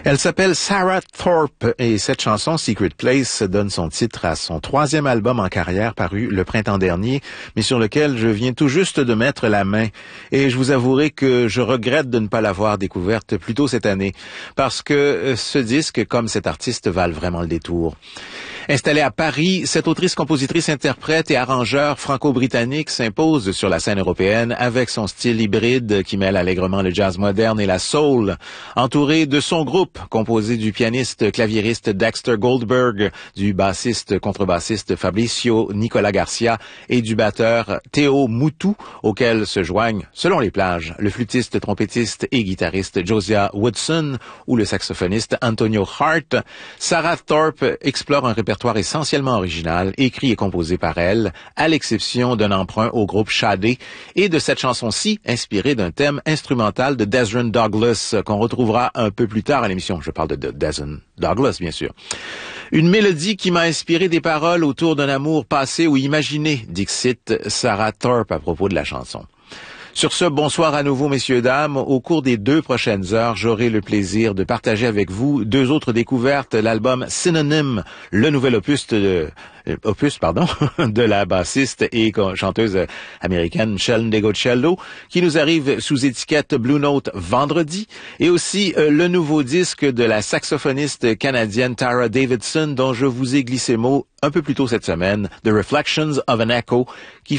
Elle s'appelle Sarah Thorpe et cette chanson, Secret Place, donne son titre à son 3e album en carrière paru le printemps dernier, mais sur lequel je viens tout juste de mettre la main. Et je vous avouerai que je regrette de ne pas l'avoir découverte plus tôt cette année, parce que ce disque, comme cet artiste, valent vraiment le détour. Installée à Paris, cette autrice, compositrice, interprète et arrangeur franco-britannique s'impose sur la scène européenne avec son style hybride qui mêle allègrement le jazz moderne et la soul. Entourée de son groupe, composé du pianiste claviériste Dexter Goldberg, du bassiste contrebassiste Fabricio Nicolas Garcia et du batteur Théo Moutou, auquel se joignent, selon les plages, le flûtiste, trompettiste et guitariste Josiah Woodson ou le saxophoniste Antonio Hart, Sarah Thorpe explore un répertoire essentiellement original, écrit et composé par elle, à l'exception d'un emprunt au groupe Sade et de cette chanson-ci, inspirée d'un thème instrumental de Desron Douglas, qu'on retrouvera un peu plus tard à l'émission. Je parle de Desron Douglas, bien sûr. Une mélodie qui m'a inspiré des paroles autour d'un amour passé ou imaginé, dixit Sarah Thorpe à propos de la chanson. Sur ce, bonsoir à nouveau, messieurs, dames. Au cours des 2 prochaines heures, j'aurai le plaisir de partager avec vous 2 autres découvertes, l'album Synonym, le nouvel opus de la bassiste et chanteuse américaine Michelle Ndegocello, qui nous arrive sous étiquette Blue Note vendredi, et aussi le nouveau disque de la saxophoniste canadienne Tara Davidson, dont je vous ai glissé mot un peu plus tôt cette semaine, The Reflections of an Echo, qui